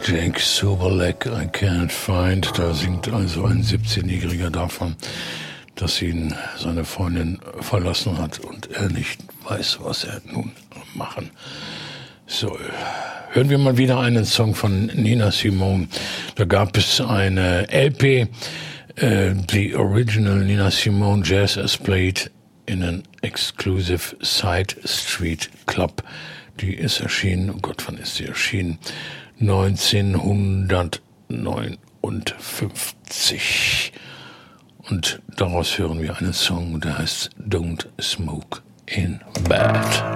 Jake Soberleck, I can't find. Da singt also ein 17-Jähriger davon, dass ihn seine Freundin verlassen hat und er nicht weiß, was er nun machen soll. Hören wir mal wieder einen Song von Nina Simone. Da gab es eine LP, The Original Nina Simone Jazz as Played in an Exclusive Side Street Club. Die ist erschienen, oh Gott, wann ist sie erschienen? 1959. Und daraus hören wir einen Song, der heißt Don't Smoke in Bed.